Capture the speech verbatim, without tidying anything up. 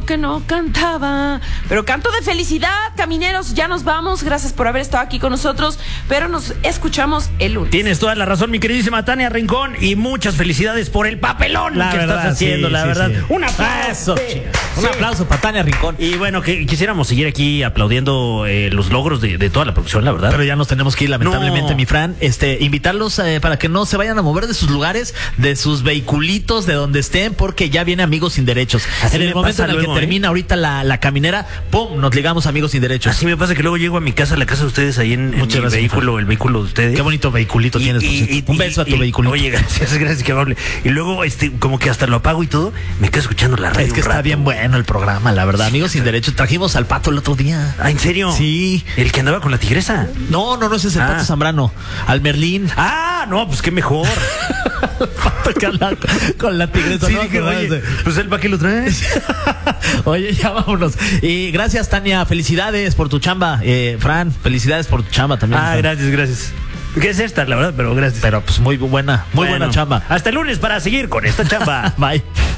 que no cantaba. Pero canto de felicidad, camineros, ya nos vamos. Gracias por haber estado aquí con nosotros, pero nos escuchamos el lunes. Tienes toda la razón, mi queridísima Tania Rincón, y muchas felicidades por el papelón la que verdad, estás haciendo, sí, la sí, verdad. Sí. Un aplauso. Eso, sí. Un Sí. aplauso para Tania Rincón. Y bueno, que quisiéramos seguir aquí aplaudiendo eh, los logros de, de toda la producción, la verdad. Pero ya nos tenemos que ir, lamentablemente, No. mi Fran. Este, invitarlos eh, para que no se vayan a mover de sus lugares, de sus vehiculitos, de donde estén, porque ya viene Amigos Sin Derechos. Así en el me momento pasa en el luego, que ¿eh? termina ahorita la, la caminera, ¡pum! Nos ligamos a Amigos Sin Derechos. Así me pasa que luego llego a mi casa, a la casa de ustedes, ahí en, en Muchas mi gracias, vehículo, Fran. el vehículo de ustedes. Qué bonito vehiculito Y- tienes, por y- cierto. y- Un beso a tu y- vehiculito. Oye, gracias, gracias, que amable. Y luego, este, como que hasta lo apago y todo, me quedo escuchando la radio. Es que un está rato. bien bueno el programa, la verdad. Amigos Sin Derechos, trajimos al Pato el otro día. Ah, ¿en serio? Sí. El que andaba con la tigresa. No, no, no, ese es el Ah. Pato Zambrano. Al Merlín. Ah, no, pues qué mejor. Pato con la, con la tigresa. Sí, ¿no? dije, Acordarse. oye, pues él para qué lo trae. Oye, ya vámonos. Y gracias, Tania. Felicidades por tu chamba. Eh, Fran, felicidades por tu chamba también. Ah, Fran. gracias, gracias. ¿Qué es esta, la verdad? Pero gracias. Pero pues muy buena, muy Bueno, buena chamba. Hasta el lunes para seguir con esta chamba. Bye.